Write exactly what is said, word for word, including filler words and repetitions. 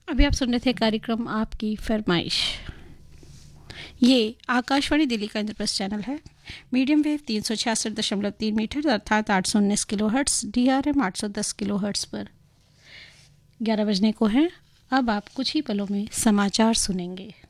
अभी आप सुन रहे थे कार्यक्रम आपकी फरमाइश। ये आकाशवाणी दिल्ली का इंद्रप्रस्थ चैनल है। मीडियम वेव तीन सौ छियासठ दशमलव तीन मीटर अर्थात आठ सौ उन्नीस kilo hertz, D R M आठ सौ दस किलो हर्ट्स पर ग्यारह बजने को है। अब आप कुछ ही पलों में समाचार सुनेंगे।